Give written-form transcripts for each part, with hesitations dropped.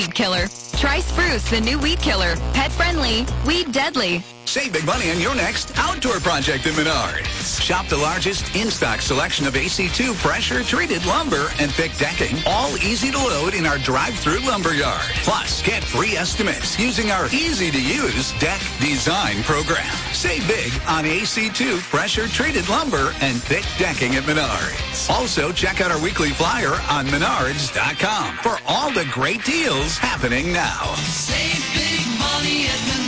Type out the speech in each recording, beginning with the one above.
Weed Killer. Try Spruce, the new weed killer. Pet friendly, weed deadly. Save big money on your next outdoor project at Menards. Shop the largest in-stock selection of AC2 pressure-treated lumber and thick decking, all easy to load in our drive-through lumber yard. Plus, get free estimates using our easy-to-use deck design program. Save big on AC2 pressure-treated lumber and thick decking at Menards. Also, check out our weekly flyer on Menards.com for all the great deals happening now. Save big money at Menards.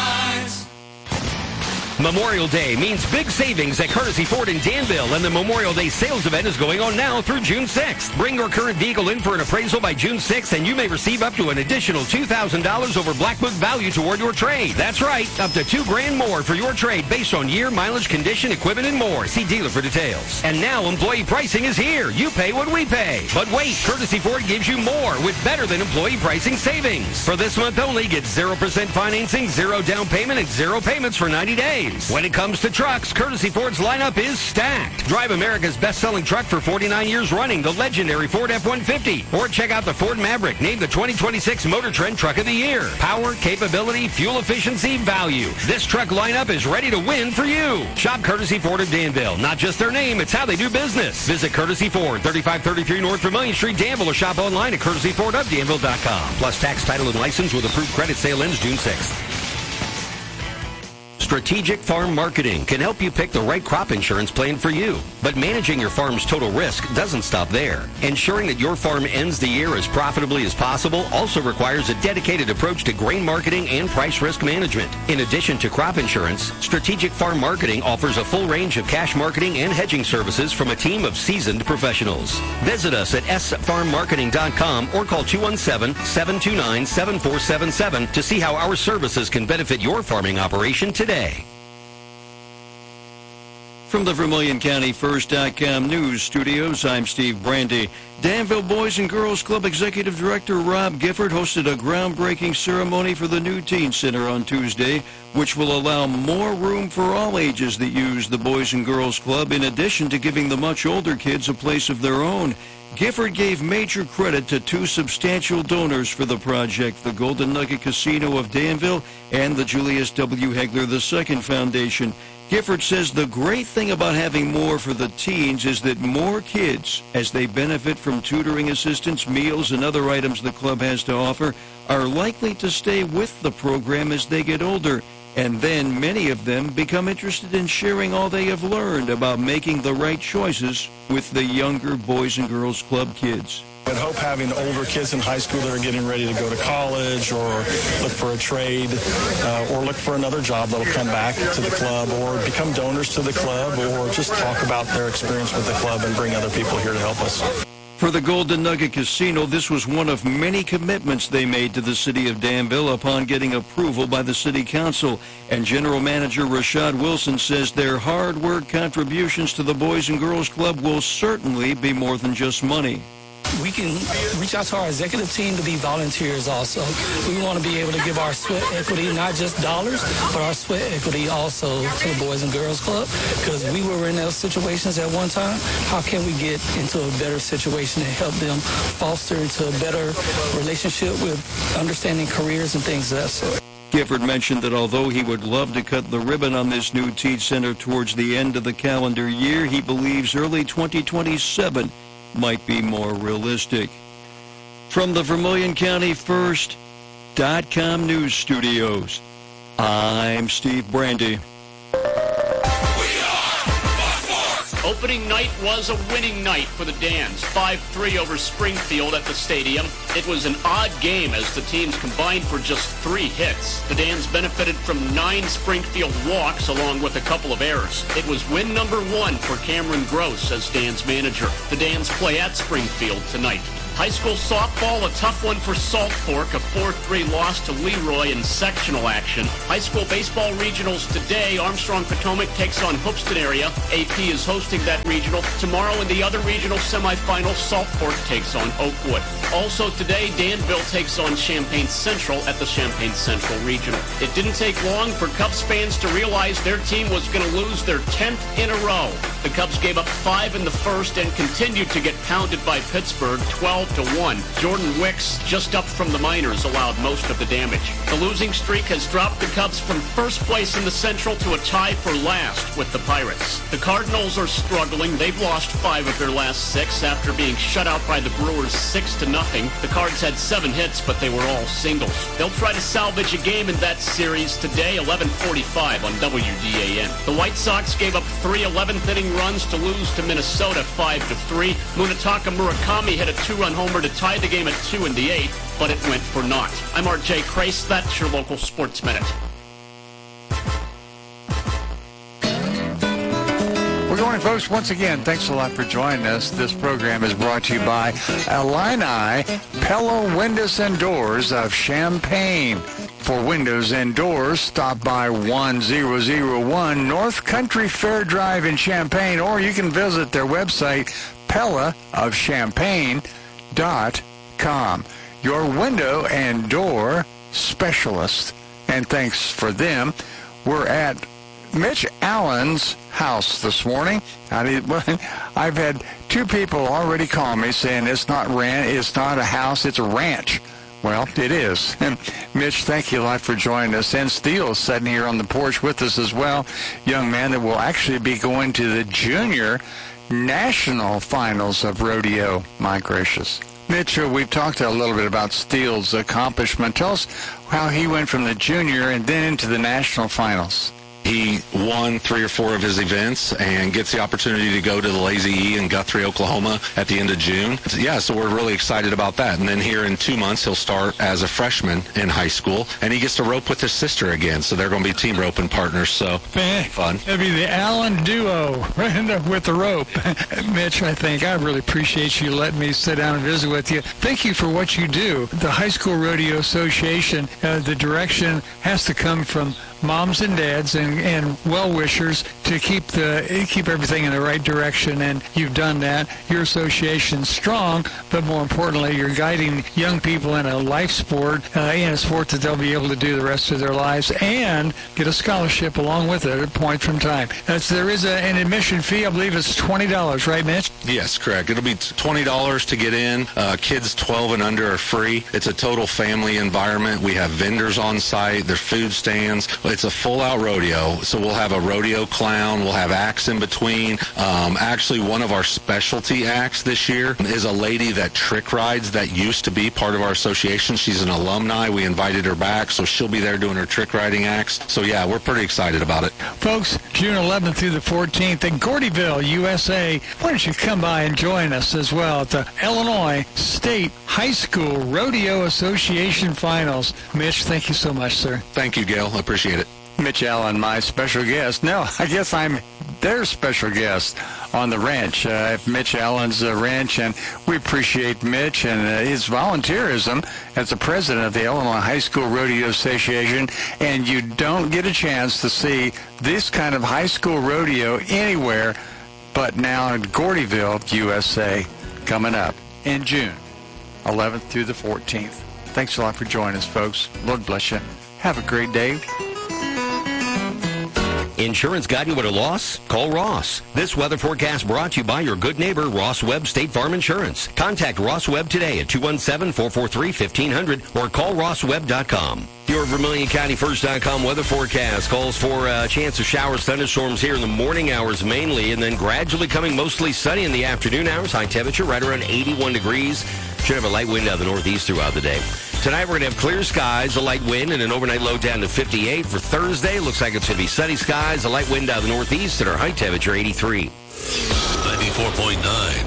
Memorial Day means big savings at Courtesy Ford in Danville, and the Memorial Day sales event is going on now through June 6th. Bring your current vehicle in for an appraisal by June 6th, and you may receive up to an additional $2,000 over Black Book value toward your trade. That's right, up to $2,000 more for your trade based on year, mileage, condition, equipment, and more. See dealer for details. And now employee pricing is here. You pay what we pay. But wait, Courtesy Ford gives you more with better than employee pricing savings. For this month only, get 0% financing, 0 down payment, and 0 payments for 90 days. When it comes to trucks, Courtesy Ford's lineup is stacked. Drive America's best-selling truck for 49 years running, the legendary Ford F-150. Or check out the Ford Maverick, named the 2026 Motor Trend Truck of the Year. Power, capability, fuel efficiency, value. This truck lineup is ready to win for you. Shop Courtesy Ford of Danville. Not just their name, it's how they do business. Visit Courtesy Ford, 3533 North Vermillion Street, Danville, or shop online at courtesyfordofdanville.com. Plus tax, title, and license with approved credit. Sale ends June 6th. Strategic Farm Marketing can help you pick the right crop insurance plan for you. But managing your farm's total risk doesn't stop there. Ensuring that your farm ends the year as profitably as possible also requires a dedicated approach to grain marketing and price risk management. In addition to crop insurance, Strategic Farm Marketing offers a full range of cash marketing and hedging services from a team of seasoned professionals. Visit us at sfarmmarketing.com or call 217-729-7477 to see how our services can benefit your farming operation today. From the Vermilion County First.com News Studios, I'm Steve Brandy. Danville Boys and Girls Club Executive Director Rob Gifford hosted a groundbreaking ceremony for the new Teen Center on Tuesday, which will allow more room for all ages that use the Boys and Girls Club, in addition to giving the much older kids a place of their own. Gifford gave major credit to 2 substantial donors for the project, the Golden Nugget Casino of Danville and the Julius W. Hegler II Foundation. Gifford says the great thing about having more for the teens is that more kids, as they benefit from tutoring assistance, meals, and other items the club has to offer, are likely to stay with the program as they get older. And then many of them become interested in sharing all they have learned about making the right choices with the younger Boys and Girls Club kids. I hope having older kids in high school that are getting ready to go to college or look for a trade or look for another job that will come back to the club or become donors to the club or just talk about their experience with the club and bring other people here to help us. For the Golden Nugget Casino, this was one of many commitments they made to the city of Danville upon getting approval by the city council. And General Manager Rashad Wilson says their hard work contributions to the Boys and Girls Club will certainly be more than just money. We can reach out to our executive team to be volunteers also. We want to be able to give our sweat equity, not just dollars, but our sweat equity also to the Boys and Girls Club, because we were in those situations at one time. How can we get into a better situation and help them foster into a better relationship with understanding careers and things of that sort? Gifford mentioned that although he would love to cut the ribbon on this new Teen Center towards the end of the calendar year, he believes early 2027 might be more realistic. From the Vermilion County First.com News Studios, I'm Steve Brandy. Opening night was a winning night for the Dans. 5-3 over Springfield at the stadium. It was an odd game as the teams combined for just 3 hits. The Dans benefited from 9 Springfield walks along with a couple of errors. It was win number 1 for Cameron Gross as Dans manager. The Dans play at Springfield tonight. High school softball, a tough one for Salt Fork, a 4-3 loss to Leroy in sectional action. High school baseball regionals today. Armstrong Potomac takes on Hoopston area. AP is hosting that regional. Tomorrow in the other regional semifinal, Salt Fork takes on Oakwood. Also today, Danville takes on Champaign Central at the Champaign Central Regional. It didn't take long for Cubs fans to realize their team was going to lose their 10th in a row. The Cubs gave up 5 in the first and continued to get pounded by Pittsburgh, 12 12-1. Jordan Wicks, just up from the minors, allowed most of the damage. The losing streak has dropped the Cubs from first place in the Central to a tie for last with the Pirates. The Cardinals are struggling. They've lost 5 of their last 6 after being shut out by the Brewers 6-0. The Cards had 7 hits, but they were all singles. They'll try to salvage a game in that series today, 11:45 on WDAN. The White Sox gave up 3 11th-inning runs to lose to Minnesota 5-3. Munetaka Murakami hit a 2-run homer to tie the game at 2 in the 8th, but it went for naught. I'm R.J. Crace. That's your local Sports Minute. Good morning, folks. Once again, thanks a lot for joining us. This program is brought to you by Illini Pella Windows and Doors of Champaign. For windows and doors, stop by 1001 North Country Fair Drive in Champaign, or you can visit their website, pellaofchampaign.com. Your window and door specialist. And thanks for them. We're at Mitch Allen's house this morning. I've had 2 people already call me saying it's not a house, it's a ranch. Well, it is. And Mitch, thank you a lot for joining us. And Steele's sitting here on the porch with us as well. Young man that will actually be going to the junior national finals of rodeo. My gracious. Mitch, we've talked a little bit about Steele's accomplishment. Tell us how he went from the junior and then into the national finals. He won 3 or 4 of his events and gets the opportunity to go to the Lazy E in Guthrie, Oklahoma at the end of June. Yeah, so we're really excited about that. And then here in 2 months, he'll start as a freshman in high school, and he gets to rope with his sister again. So they're going to be team roping partners, so fun. It'll be the Allen duo with the rope. Mitch, I really appreciate you letting me sit down and visit with you. Thank you for what you do. The High School Rodeo Association, the direction has to come from moms and dads and well-wishers to keep everything in the right direction, and you've done that. Your association's strong, but more importantly, you're guiding young people in a life sport, in a sport that they'll be able to do the rest of their lives and get a scholarship along with it at a point from time. There is an admission fee. I believe it's $20, right, Mitch? Yes, correct. It'll be $20 to get in. Kids 12 and under are free. It's a total family environment. We have vendors on site. There's food stands. It's a full-out rodeo, so we'll have a rodeo clown. We'll have acts in between. Actually, one of our specialty acts this year is a lady that trick rides that used to be part of our association. She's an alumni. We invited her back, so she'll be there doing her trick riding acts. So, yeah, we're pretty excited about it. Folks, June 11th through the 14th in Gordyville, USA. Why don't you come by and join us as well at the Illinois State High School Rodeo Association Finals. Mitch, thank you so much, sir. Thank you, Gail. I appreciate it. Mitch Allen, my special guest. No, I guess I'm their special guest on the ranch, Mitch Allen's ranch, and we appreciate Mitch and his volunteerism as the president of the Illinois High School Rodeo Association, and you don't get a chance to see this kind of high school rodeo anywhere but now in Gordyville, USA, coming up in June 11th through the 14th. Thanks a lot for joining us, folks. Lord bless you. Have a great day. Insurance got you at a loss? Call Ross. This weather forecast brought to you by your good neighbor, Ross Webb State Farm Insurance. Contact Ross Webb today at 217-443-1500 or call rosswebb.com. Your Vermilion County First.com weather forecast calls for a chance of showers, thunderstorms here in the morning hours mainly, and then gradually coming mostly sunny in the afternoon hours. High temperature right around 81 degrees. Should have a light wind out of the northeast throughout the day. Tonight we're going to have clear skies, a light wind, and an overnight low down to 58. For Thursday, looks like it's going to be sunny skies, a light wind out of the northeast, and our high temperature 83. 94.9.